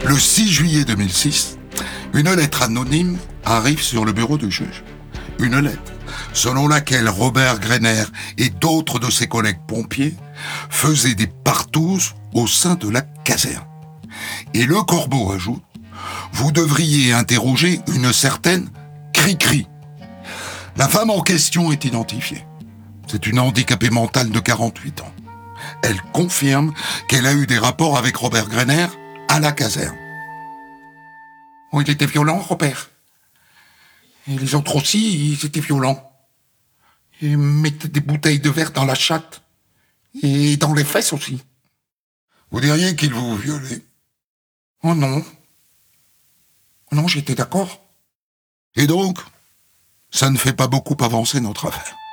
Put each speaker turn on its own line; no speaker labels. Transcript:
Le 6 juillet 2006, une lettre anonyme arrive sur le bureau du juge. Une lettre selon laquelle Robert Greiner et d'autres de ses collègues pompiers faisaient des partouzes au sein de la caserne. Et le corbeau ajoute « Vous devriez interroger une certaine Cricri ». La femme en question est identifiée. C'est une handicapée mentale de 48 ans. Elle confirme qu'elle a eu des rapports avec Robert Greiner à la caserne. Oh, il était violent, Robert. Et les autres aussi, ils étaient violents. Ils mettaient des bouteilles de verre dans la chatte. Et dans les fesses aussi. Vous diriez qu'il vous violait? Oh non. Non, j'étais d'accord. Et donc, ça ne fait pas beaucoup avancer notre affaire.